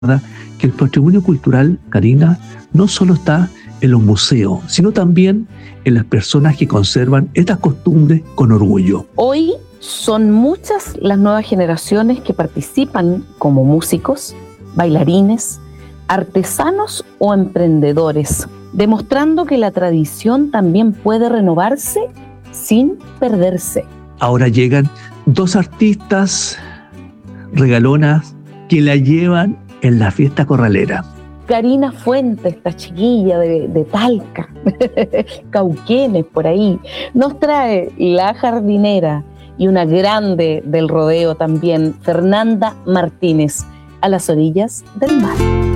que el patrimonio cultural, Karina, no solo está en los museos, sino también en las personas que conservan estas costumbres con orgullo. Hoy son muchas las nuevas generaciones que participan como músicos, bailarines, artesanos o emprendedores, demostrando que la tradición también puede renovarse sin perderse. Ahora llegan dos artistas regalonas que la llevan en la fiesta corralera. Karina Fuentes, esta chiquilla de Talca, Cauquenes por ahí, nos trae La Jardinera y una grande del rodeo también, Fernanda Martínez, a las orillas del mar.